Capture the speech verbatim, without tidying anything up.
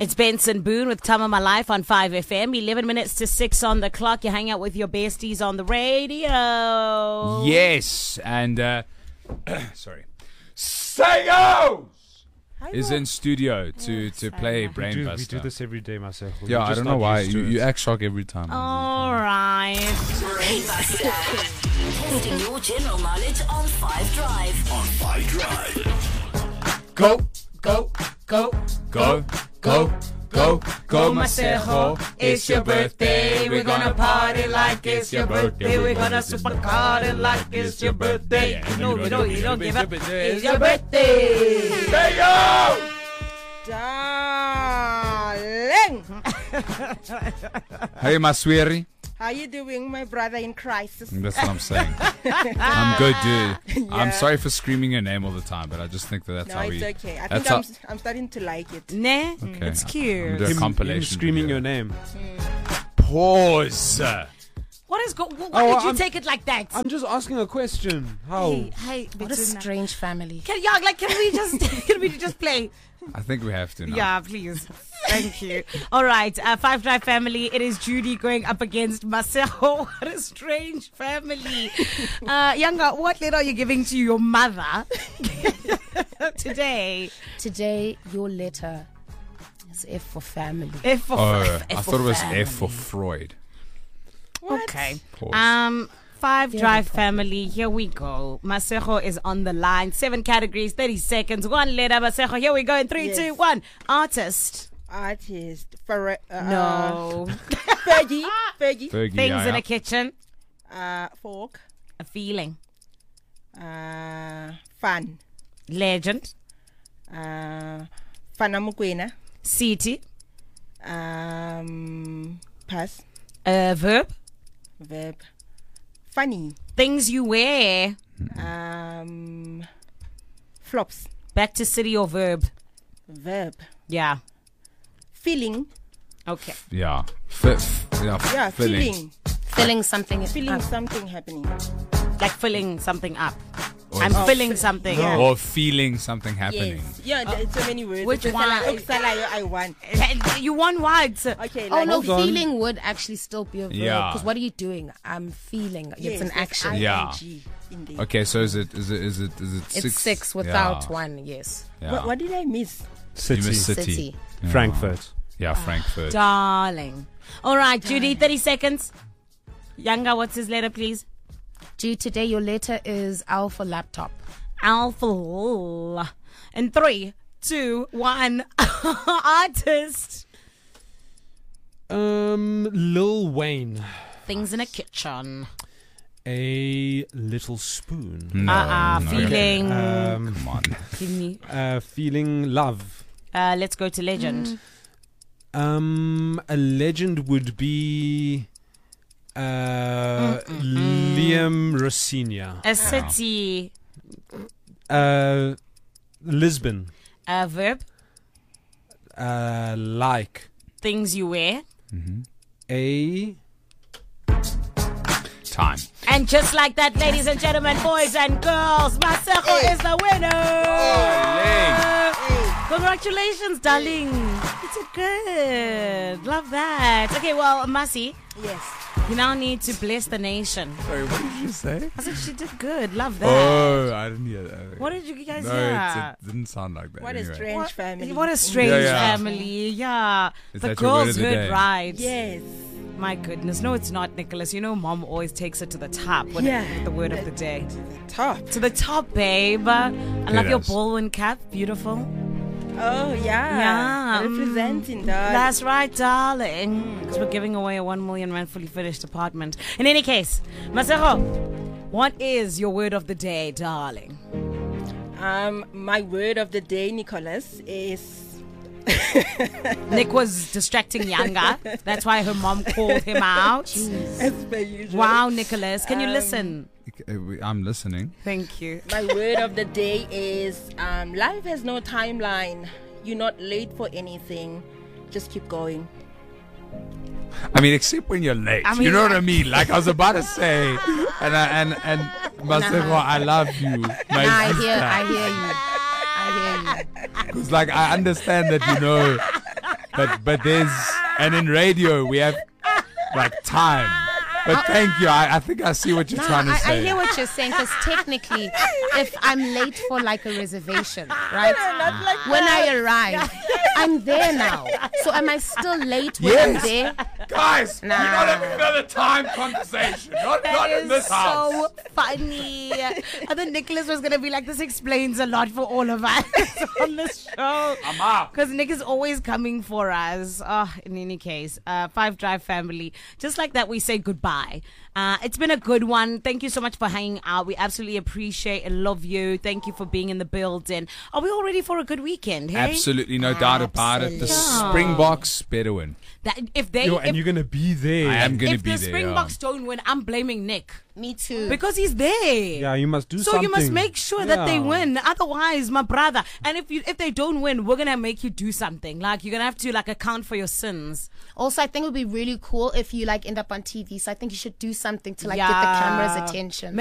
It's Benson Boone with Time of My Life on five F M. eleven minutes to six on the clock. You hang out with your besties on the radio. Yes, and uh, sorry, Sayos is in studio to, to play We Brain do, we Buster. do this every day, myself. Yeah, I don't know why. You, you act shocked every time. All right. Brain Buster. Testing your general knowledge on Five Drive. On Five Drive. Go, go, go, go, go, go, go, Masejo. It's your birthday. We're gonna party like it's your birthday. We're gonna super party like it's your birthday. No, you don't, you don't give up. It's your birthday. Sayo! Darling, Hey, Maswiri. how you doing, my brother in Christ? That's what I'm saying. I'm good, dude. I'm sorry for screaming your name all the time, but I just think that that's No, how it's we. okay. I that's think I'm, how- I'm starting to like it. Nah, Okay. it's I'm cute. doing a Him, compilation him screaming video. your name. Pause. What is go? Why Oh, did you I'm- take it like that? I'm just asking a question. How? Hey, hey, What a Bettina. strange family. Can, yeah, like, can we just can we just play? I think we have to now. Yeah, please. Thank you. All right, uh, Five Drive family. It is Judy going up against Masejo. What a strange family. Uh, Yanga, what letter are you giving to your mother today? Today, your letter is F for family. F for Oh, F I for thought it was family. F for Freud. Okay. Pause. Um, Five Yeah, Drive no problem. family, here we go. Masejo is on the line. Seven categories, thirty seconds. One letter, Masejo. Here we go in three, Yes. two, one. Artist. Artist, for, uh, No. Fergie, Fergie, Fergie, Things yeah, in yeah. a kitchen. uh, fork, A feeling. uh, fun, Legend. uh, Fanamukwena, City. um, pass, A verb. verb, funny, Things you wear. um, flops, Back to city or verb. verb, Yeah. feeling, Okay. Yeah. F- yeah, f- yeah, filling. feeling, Filling something. feeling up. something happening. Like filling something up. Or, I'm Oh, filling fi- something. yeah. or feeling something happening. Yes, yeah, there- so many words. Which It's one? like, it's like I want. You want what? Okay, Oh like, no, Hold on. feeling would actually still be a verb. Yeah. Because what are you doing? I'm feeling. yes, it's an there's action. Yeah. I N G in there. Okay, so is it is it is it is it It's six? six, without Yeah. one. Yes. Yeah. What, what did I miss? City. You missed City. City. Yeah. Frankfurt. Yeah, Frankfurt. Darling. All right, Judy, thirty seconds. Yanga, what's his letter, please? G, today your letter is L for laptop. Alpha. In three, two, one. Artist. Um, Lil Wayne. Things in a kitchen. A little spoon. No, Uh-uh, no, feeling. Um, Come on. Give me. uh, feeling love. Uh, let's go to legend. Um, a legend would be uh, Liam Rossignol. A city. Uh, Lisbon. A verb. Uh, like Things you wear. a Time. And just like that, ladies and gentlemen, boys and girls, Masejo is the winner. Congratulations, darling. It's a good. Love that. Okay, well, Masi, Yes. you now need to bless the nation. Sorry, what did you say? I said she did good. Love that. Oh, I didn't hear that. What did you guys no, hear? it's- it didn't sound like that. What anyway. a strange What, family. what a strange Yeah, yeah. family. Yeah. Is the that your word girls of the heard day? right. Yes. My goodness. No, it's not, Nicholas. You know, mom always takes it to the top when Yeah. it's the word of the day. Top. To the top, babe. I love your does. baldwin cap. Beautiful. Oh, yeah. Yeah, mm. Representing that. That's right, darling. Because we're giving away a one million rand fully furnished apartment. In any case, Masejo, what is your word of the day, darling? Um, my word of the day, Nicholas, is Nick was distracting Yanga. That's why her mom called him out. as per usual. Wow, Nicholas. Can you Um, listen? I'm listening. Thank you. My word of the day is um, life has no timeline. You're not late for anything. Just keep going. I mean, except when you're late. I you mean, know what I mean? Like I was about to say, and I, and and Masejo, I love you, my I sister. hear, I hear you. I hear you. It's like I understand that you know but but there's and in radio we have like time. But thank you. I, I think I see what you're No, trying to I, say. I hear what you're saying because technically, if I'm late for like a reservation, right? Not like When that. I arrive, I'm there now. So am I still late when Yes. I'm there? Guys, Nah. we're not having another time conversation. Not, not in this house. so funny. I thought Nicholas was gonna be like, this explains a lot for all of us on this show. I'm out. Because Nick is always coming for us. Oh, in any case, uh, Five Drive family. Just like that, we say goodbye. Uh, it's been a good one. Thank you so much for hanging out. We absolutely appreciate and love you. Thank you for being in the building. Are we all ready for a good weekend? Hey? Absolutely no doubt about it. The Absolutely. Springboks better win. That if they Yo, if, and you're gonna be there. I am going to if be the there. Springboks don't win, I'm blaming Nick Me too. because he's there. Yeah, you must do So something. you must make sure that they Yeah. win. Otherwise, my brother. And if you if they don't win, we're gonna make you do something. Like you're gonna have to like account for your sins. Also, I think it would be really cool if you like end up on T V. So I think you should do something to like get Yeah. the camera's attention.